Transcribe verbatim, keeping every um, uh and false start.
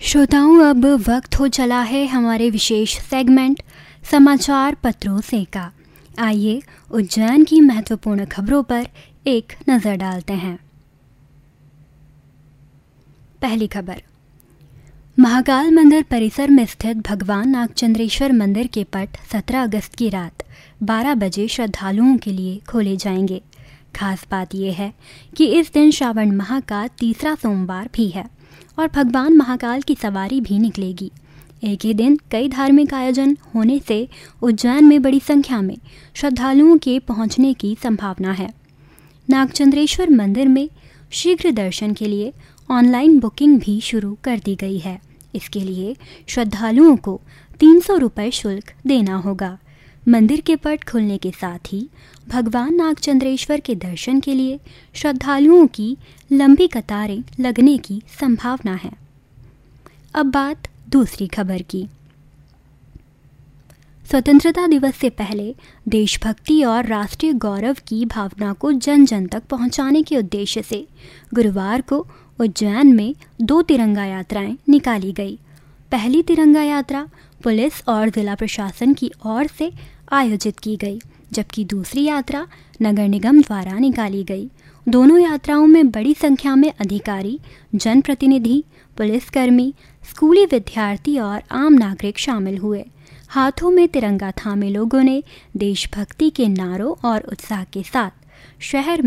श्रोताओं, अब वक्त हो चला है हमारे विशेष सेगमेंट समाचार पत्रों से का। आइए उज्जैन की महत्वपूर्ण खबरों पर एक नज़र डालते हैं। पहली खबर, महाकाल मंदिर परिसर में स्थित भगवान नागचंद्रेश्वर मंदिर के पट सत्रह अगस्त की रात बारह बजे श्रद्धालुओं के लिए खोले जाएंगे। खास बात यह है कि इस दिन श्रावण माह का तीसरा सोमवार भी है और भगवान महाकाल की सवारी भी निकलेगी। एक ही दिन कई धार्मिक आयोजन होने से उज्जैन में बड़ी संख्या में श्रद्धालुओं के पहुंचने की संभावना है। नागचंद्रेश्वर मंदिर में शीघ्र दर्शन के लिए ऑनलाइन बुकिंग भी शुरू कर दी गई है। इसके लिए श्रद्धालुओं को तीन सौ रुपये शुल्क देना होगा। मंदिर के पट खुलने के साथ ही भगवान नागचंद्रेश्वर के दर्शन के लिए श्रद्धालुओं की लंबी कतारें लगने की संभावना है। अब बात दूसरी खबर की। स्वतंत्रता दिवस से पहले देशभक्ति और राष्ट्रीय गौरव की भावना को जन जन तक पहुंचाने के उद्देश्य से गुरुवार को उज्जैन में दो तिरंगा यात्राएं निकाली गई। पहली तिरंगा यात्रा पुलिस और जिला प्रशासन की ओर से आयोजित की गई, जबकि दूसरी यात्रा नगर निगम द्वारा निकाली गई। दोनों यात्राओं में बड़ी संख्या में अधिकारी, जनप्रतिनिधि, पुलिसकर्मी, स्कूली विद्यार्थी और आम नागरिक शामिल हुए। हाथों में तिरंगा थामे लोगों ने देशभक्ति के नारों और उत्साह के साथ शहर